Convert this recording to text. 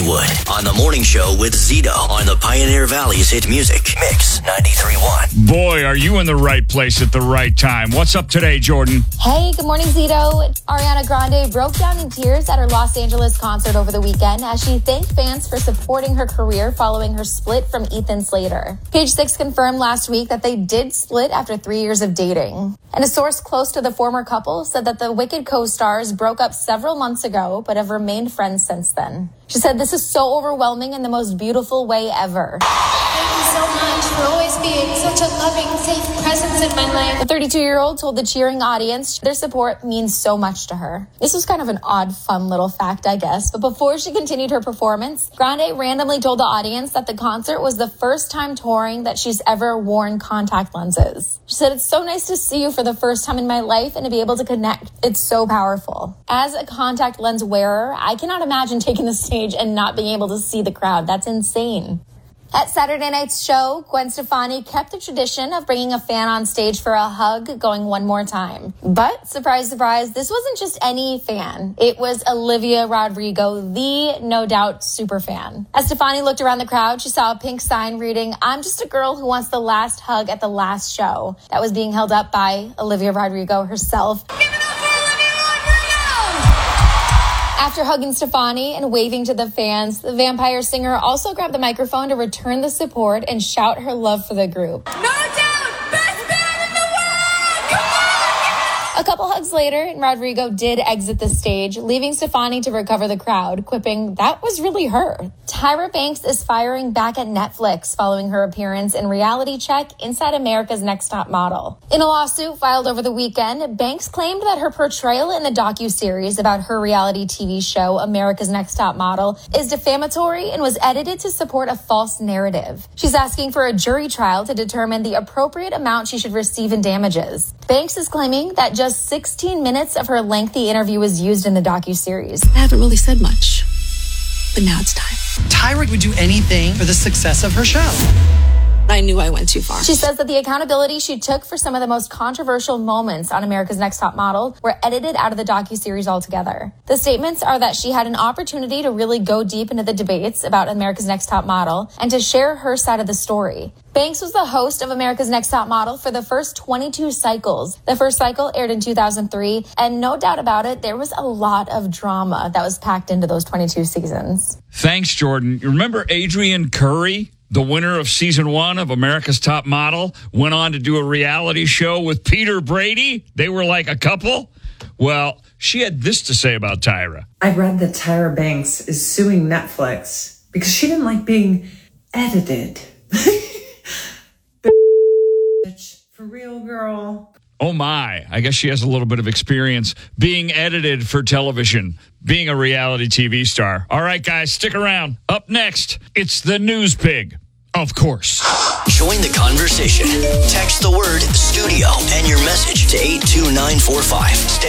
Hollywood on the morning show with Zito on the Pioneer Valley's hit music Mix 93.1. Boy, are you in the right place at the right time. What's up today, Jordan? Hey, good morning, Zito. Ariana Grande broke down in tears at her Los Angeles concert over the weekend as she thanked fans for supporting her career following her split from Ethan Slater. Page Six confirmed last week that they did split after 3 years of dating. And a source close to the former couple said that the Wicked co-stars broke up several months ago, but have remained friends since then. She said, "This is so overwhelming in the most beautiful way ever." Thank you so much for always being such a loving, safe presence in my life. The 32-year-old told the cheering audience their support means so much to her. This was kind of an odd, fun little fact, I guess. But before she continued her performance, Grande randomly told the audience that the concert was the first time touring that she's ever worn contact lenses. She said, "It's so nice to see you for the first time in my life and to be able to connect. It's so powerful." As a contact lens wearer, I cannot imagine taking the stage and not being able to see the crowd. That's insane. At Saturday night's show, Gwen Stefani kept the tradition of bringing a fan on stage for a hug, going one more time. But, surprise, surprise, this wasn't just any fan. It was Olivia Rodrigo, the, no doubt, super fan. As Stefani looked around the crowd, she saw a pink sign reading, "I'm just a girl who wants the last hug at the last show." That was being held up by Olivia Rodrigo herself. After hugging Stefani and waving to the fans, the vampire singer also grabbed the microphone to return the support and shout her love for the group. No doubt, best band in the world! Come on! A couple hugs later, Rodrigo did exit the stage, leaving Stefani to recover the crowd, quipping, "That was really her." Tyra Banks is firing back at Netflix following her appearance in Reality Check Inside America's Next Top Model. In a lawsuit filed over the weekend, Banks claimed that her portrayal in the docuseries about her reality TV show America's Next Top Model is defamatory and was edited to support a false narrative. She's asking for a jury trial to determine the appropriate amount she should receive in damages. Banks is claiming that just 16 minutes of her lengthy interview was used in the docuseries. I haven't really said much, but now it's time. Tyra would do anything for the success of her show. I knew I went too far. She says that the accountability she took for some of the most controversial moments on America's Next Top Model were edited out of the docuseries altogether. The statements are that she had an opportunity to really go deep into the debates about America's Next Top Model and to share her side of the story. Banks was the host of America's Next Top Model for the first 22 cycles. The first cycle aired in 2003, and no doubt about it, there was a lot of drama that was packed into those 22 seasons. Thanks, Jordan. You remember Adrian Curry, the winner of season 1 of America's Top Model, went on to do a reality show with Peter Brady? They were like a couple? Well, she had this to say about Tyra. I read that Tyra Banks is suing Netflix because she didn't like being edited. Bitch, for real, girl. Oh my, I guess she has a little bit of experience being edited for television, being a reality TV star. All right, guys, stick around. Up next, it's the News Pig, of course. Join the conversation. Text the word studio and your message to 82945. Stay